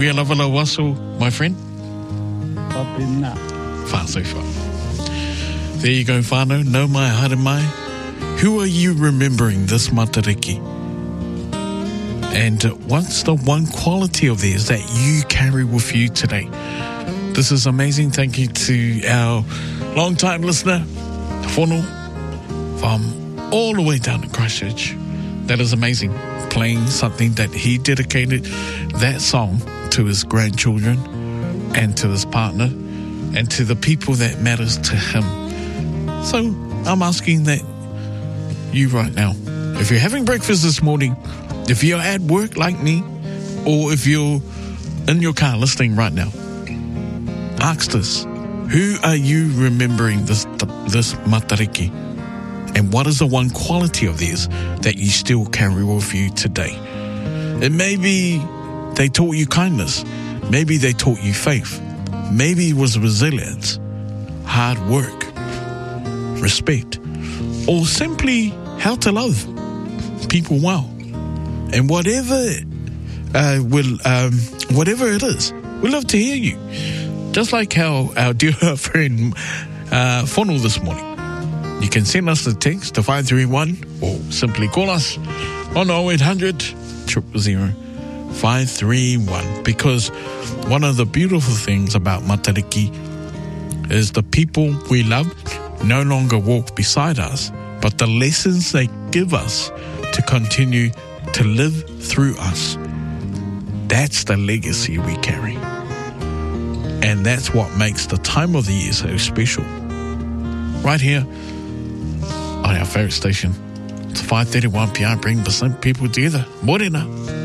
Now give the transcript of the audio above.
Ria Lavala Waso, my friend. Papina. Whāsoi wha. There you go, whānau. Nau mai, haere mai. Who are you remembering this matariki? And what's the one quality of theirs that you carry with you today? This is amazing. Thank you to our long-time listener, Whono, from all the way down to Christchurch. That is amazing. Playing something that he dedicated that song to his grandchildren and to his partner and to the people that matters to him. So I'm asking that you right now, if you're having breakfast this morning, if you're at work like me, or if you're in your car listening right now, ask this: who are you remembering this matariki? And what is the one quality of theirs that you still carry with you today? It may be they taught you kindness. Maybe they taught you faith. Maybe it was resilience, hard work, respect, or simply how to love people well. And whatever it is, we'd love to hear you. Just like how our dear friend Whono this morning. You can send us a text to 531 or simply call us on 0800 000 531, because one of the beautiful things about matariki is the people we love no longer walk beside us, but the lessons they give us to continue to live through us. That's the legacy we carry. And that's what makes the time of the year so special. Right here on our favourite station. It's 5:31 p.m. bringing people together. Morena.